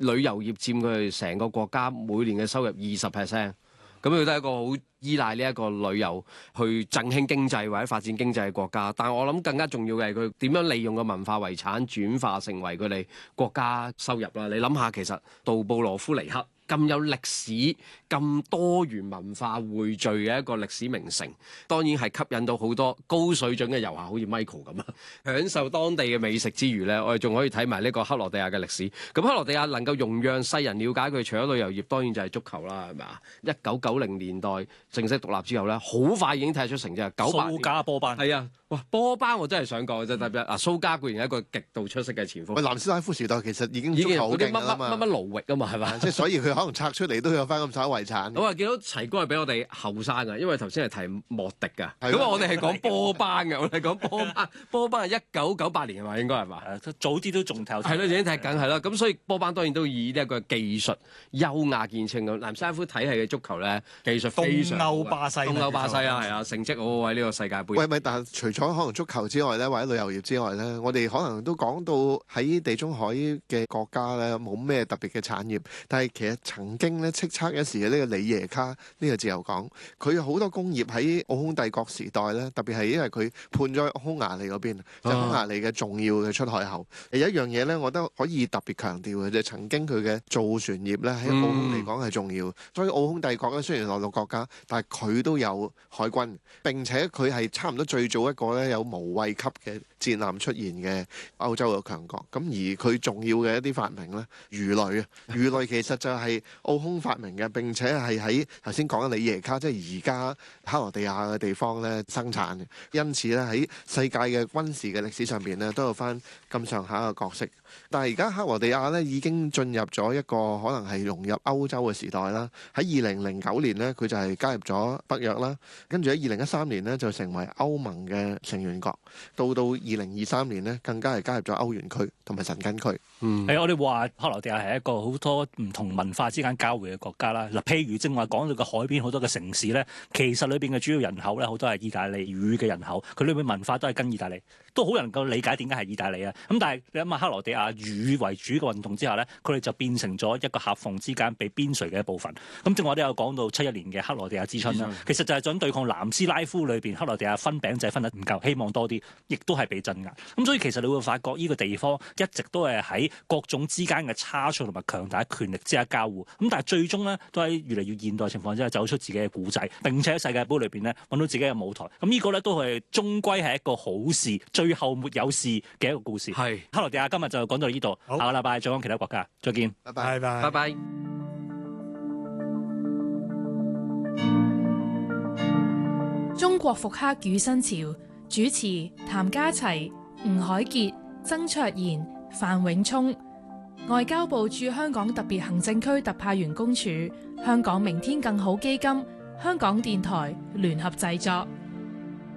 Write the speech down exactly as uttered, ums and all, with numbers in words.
旅遊業佔佢哋成個國家每年嘅收入二十 percent， 咁佢都係一個好依賴呢一個旅遊去振興經濟或者發展經濟嘅國家。但係我諗更加重要嘅係佢點樣利用個文化遺產轉化成為佢哋國家收入啦。你諗下，其實杜布羅夫尼克咁有歷史、咁多元文化匯聚嘅一個歷史名城，當然係吸引到好多高水準嘅遊客，好似 Michael 咁啊，享受當地嘅美食之餘呢，我哋仲可以睇埋呢個克羅地亞嘅歷史。咁克羅地亞能夠容讓世人了解佢，除咗旅遊業，當然就係足球啦，係咪啊？一九九零年代正式獨立之後呢，好快已經踢出成績。九八蘇加波班係啊，哇！波班我真係想講，真係特別啊！蘇加固然係一個極度出色嘅前鋒。 喂，南斯拉夫時代其實已經已經足球好有啲乜勁㗎嘛， 乜乜乜奴域啊嘛，係嘛？ 即係所以佢可能拆出嚟都有翻咁少遺產。 我話見到齊哥係比我哋後生嘅，因為頭先係提莫迪㗎， 係咁我哋係講波班嘅，我哋講波班，波班係一九九八年係嘛？應該係嘛？ 早啲都仲踢， 係咯，已經踢緊係咯，咁所以波班當然都以呢一個技術優雅見稱咁。南斯拉夫體系嘅足球咧，技術非常好嘅東歐巴西， 東歐巴西啊，係啊，成績好好喺呢個世界盃。 喂，咪但係除咗可能足球之外咧，或者旅遊業之外咧，我哋可能都講到喺地中海嘅國家咧，冇咩特別嘅產業。但係其實曾經咧叱咤一時嘅呢個里耶卡呢個自由港，佢有好多工業喺奧匈帝國時代咧，特別係因為佢判咗匈牙利嗰邊，就係匈牙利嘅重要嘅出海口。有一樣嘢咧，我覺得可以特別強調嘅，就係曾經佢嘅造船業咧喺奧匈嚟講係重要。所以奧匈帝國咧雖然內陸國家，但係佢都有海軍，並且佢係差唔多最早一個咧有無畏級嘅戰艦出現嘅歐洲嘅強國。咁而佢重要嘅一啲發明咧，魚類啊，魚類其實就係奧匈發明嘅，並且係喺頭先講嘅里耶卡，即係而家克羅地亞嘅地方咧生產嘅。因此咧喺世界嘅軍事嘅歷史上邊咧都有翻咁上下嘅角色。但係而家克羅地亞咧已經進入咗一個可能係融入歐洲嘅時代啦。喺二零零九年呢，佢就係加入咗北約啦，跟住喺二零一三年呢，就成為歐盟嘅成員國，到到二零二三年呢，更加係加入咗歐元區同埋申根區。 嗯，係我哋話克羅地亞係一個好多唔同文化之間交匯嘅國家啦。嗱，譬如正話講到個海邊好多嘅城市咧，其實裏邊嘅主要人口咧好多係意大利語嘅人口，佢裏邊文化都係跟意大利，都好能夠理解點解係意大利啊。咁但係你諗下克羅地亞語為主嘅運動之下咧，佢哋就變成咗一個夾縫之間被邊陲嘅一部分。咁正話我哋有講到七一年嘅克羅地亞之春啦，其實就係想對抗南斯拉夫裏邊克羅地亞分餅仔分得唔夠，希望多啲，亦都係被鎮壓。咁所以其實你會發覺呢個地方一直都係喺各種之間嘅差距同埋強大嘅權力之間交互。咁但係最終咧都喺越嚟越現代情況之下走出自己嘅故仔，並且喺世界盃裏邊咧揾到自己嘅舞台。咁呢個咧都係終歸係一個好事，最後沒有事嘅一個故事。係克羅地亞今日就講到呢度，下個禮拜再講其他國家，再見， 拜拜， 拜拜拜。 中國復刻與新潮，主持譚家齊、吳海傑、曾卓賢、范永聰。外交部駐香港特別行政區特派員公署、香港明天更好基金、香港電台聯合製作。